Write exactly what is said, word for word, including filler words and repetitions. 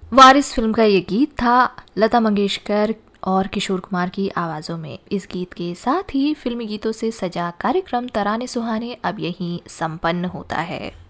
वारिस film का ये गीत था लता मंगेशकर और किशोर कुमार की आवाज़ों में। इस गीत के साथ ही फिल्मी गीतों से सजा कार्यक्रम तराने सुहाने अब यहीं संपन्न होता है।